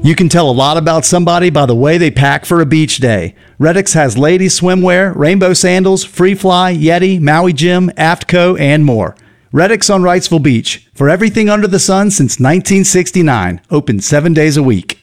You can tell a lot about somebody by the way they pack for a beach day. Reddix has ladies swimwear, rainbow sandals, Free Fly, Yeti, Maui Jim, Aftco, and more. Reddix on Wrightsville Beach. For everything under the sun since 1969. Open 7 days a week.